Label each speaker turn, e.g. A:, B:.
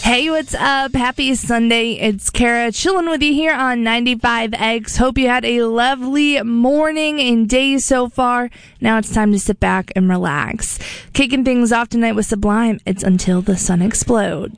A: Hey, what's up? Happy Sunday. It's Kara chilling with you here on 95X. Hope you had a lovely morning and day so far. Now it's time to sit back and relax. Kicking things off tonight with Sublime. It's Until the Sun Explodes.